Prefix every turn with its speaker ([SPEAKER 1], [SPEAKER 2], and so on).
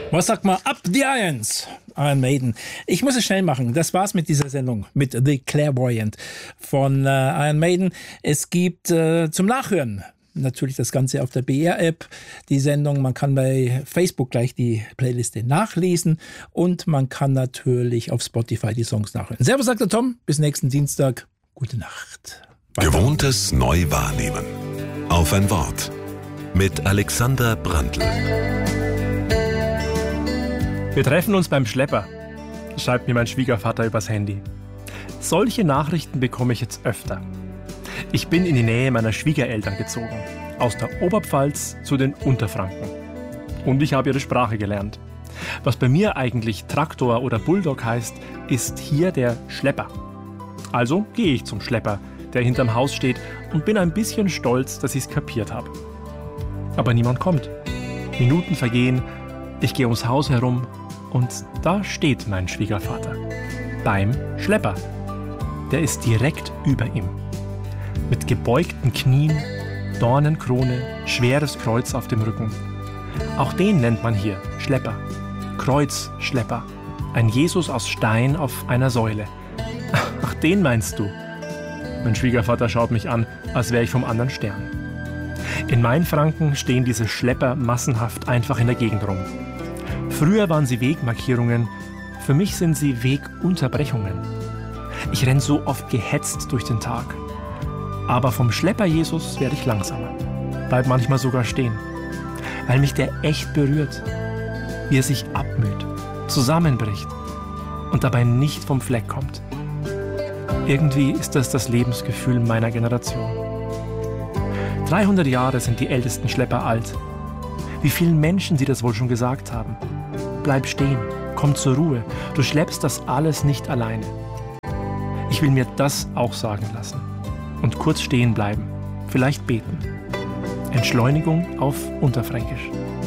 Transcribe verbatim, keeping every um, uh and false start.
[SPEAKER 1] Was sagt man? Up the Irons, Iron Maiden. Ich muss es schnell machen. Das war's mit dieser Sendung, mit The Clairvoyant von äh, Iron Maiden. Es gibt äh, zum Nachhören natürlich das Ganze auf der B R-App, die Sendung. Man kann bei Facebook gleich die Playliste nachlesen und man kann natürlich auf Spotify die Songs nachhören. Servus, sagt der Tom. Bis nächsten Dienstag. Gute Nacht. Weiter.
[SPEAKER 2] Gewohntes neu wahrnehmen. Auf ein Wort. Mit Alexander Brandl.
[SPEAKER 3] Wir treffen uns beim Schlepper, schreibt mir mein Schwiegervater übers Handy. Solche Nachrichten bekomme ich jetzt öfter. Ich bin in die Nähe meiner Schwiegereltern gezogen, aus der Oberpfalz zu den Unterfranken. Und ich habe ihre Sprache gelernt. Was bei mir eigentlich Traktor oder Bulldog heißt, ist hier der Schlepper. Also gehe ich zum Schlepper, der hinterm Haus steht, und bin ein bisschen stolz, dass ich es kapiert habe. Aber niemand kommt. Minuten vergehen, ich gehe ums Haus herum und da steht mein Schwiegervater. Beim Schlepper. Der ist direkt über ihm. Mit gebeugten Knien, Dornenkrone, schweres Kreuz auf dem Rücken. Auch den nennt man hier Schlepper. Kreuzschlepper. Ein Jesus aus Stein auf einer Säule. Ach, den meinst du? Mein Schwiegervater schaut mich an, als wäre ich vom anderen Stern. In Mainfranken stehen diese Schlepper massenhaft einfach in der Gegend rum. Früher waren sie Wegmarkierungen, für mich sind sie Wegunterbrechungen. Ich renne so oft gehetzt durch den Tag. Aber vom Schlepper Jesus werde ich langsamer, bleib manchmal sogar stehen, weil mich der echt berührt, wie er sich abmüht, zusammenbricht und dabei nicht vom Fleck kommt. Irgendwie ist das das Lebensgefühl meiner Generation. dreihundert Jahre sind die ältesten Schlepper alt. Wie vielen Menschen sie das wohl schon gesagt haben. Bleib stehen, komm zur Ruhe, du schleppst das alles nicht alleine. Ich will mir das auch sagen lassen und kurz stehen bleiben, vielleicht beten. Entschleunigung auf Unterfränkisch.